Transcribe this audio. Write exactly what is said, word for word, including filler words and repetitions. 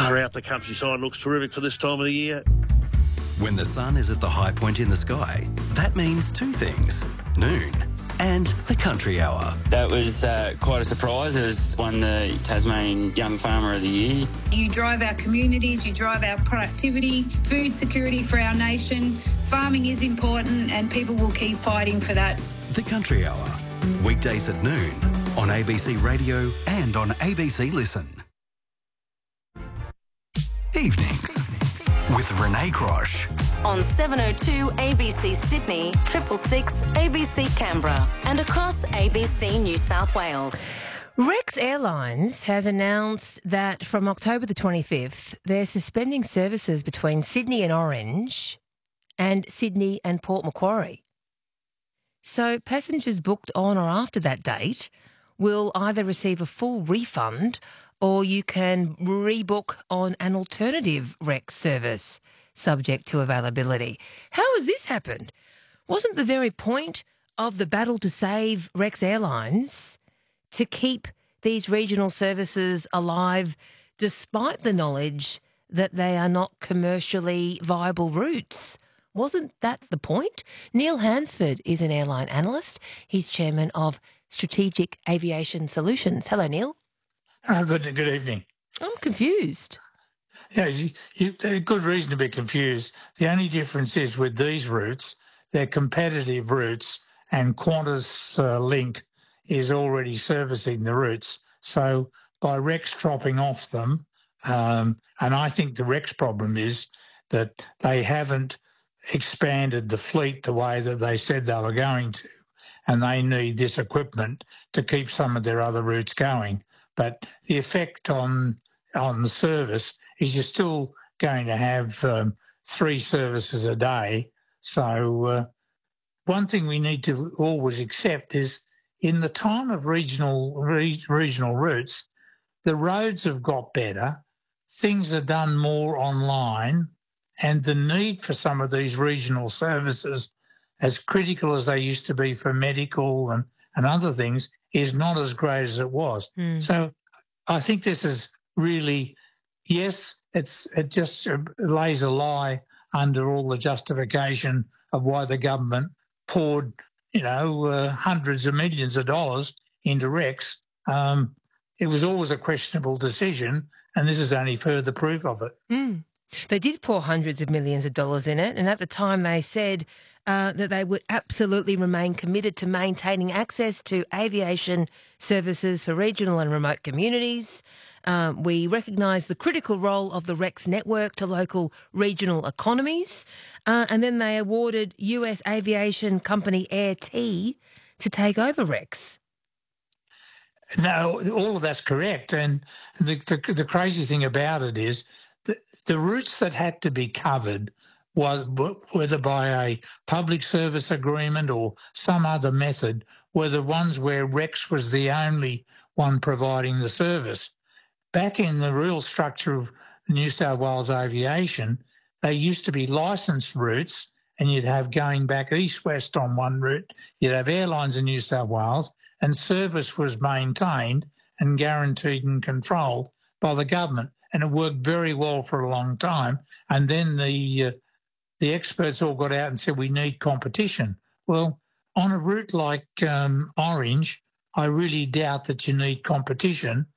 Far out, the countryside looks terrific for this time of the year. When the sun is at the high point in the sky, that means two things: noon and the country hour. That was uh, quite a surprise. It was won the Tasmanian Young Farmer of the Year. You drive our communities, you drive our productivity, food security for our nation. Farming is important and people will keep fighting for that. The country hour, weekdays at noon on A B C Radio and on A B C Listen. Evenings with Renee Crosh. On seven oh two A B C Sydney, triple six A B C Canberra and across A B C New South Wales. Rex Airlines has announced that from October the twenty-fifth, they're suspending services between Sydney and Orange and Sydney and Port Macquarie. So passengers booked on or after that date will either receive a full refund or you can rebook on an alternative Rex service, subject to availability. How has this happened? Wasn't the very point of the battle to save Rex Airlines to keep these regional services alive despite the knowledge that they are not commercially viable routes? Wasn't that the point? Neil Hansford is an airline analyst. He's chairman of Strategic Aviation Solutions. Hello, Neil. Oh, good, good evening. I'm confused. Yeah, you, you, there's a good reason to be confused. The only difference is with these routes, they're competitive routes and Qantas uh, Link is already servicing the routes. So by Rex dropping off them, um, and I think the Rex problem is that they haven't expanded the fleet the way that they said they were going to, and they need this equipment to keep some of their other routes going. But the effect on on the service is you're still going to have um, three services a day. So uh, one thing we need to always accept is in the time of regional re- regional routes, the roads have got better, things are done more online, and the need for some of these regional services, as critical as they used to be for medical and, and other things, is not as great as it was. Mm. So I think this is really, yes, it's it just lays a lie under all the justification of why the government poured, you know, uh, hundreds of millions of dollars into Rex. Um, it was always a questionable decision, and this is only further proof of it. Mm. They did pour hundreds of millions of dollars in it, and at the time they said uh, that they would absolutely remain committed to maintaining access to aviation services for regional and remote communities. Um, we recognise the critical role of the Rex network to local regional economies, uh, and then they awarded U S aviation company Air T to take over Rex. No, all of that's correct, and the, the, the crazy thing about it is the, the routes that had to be covered, was, whether by a public service agreement or some other method, were the ones where Rex was the only one providing the service. Back in the real structure of New South Wales aviation, they used to be licensed routes, and you'd have going back east-west on one route, you'd have airlines in New South Wales, and service was maintained and guaranteed and controlled by the government. And it worked very well for a long time. And then the uh, the experts all got out and said, we need competition. Well, on a route like um, Orange, I really doubt that you need competition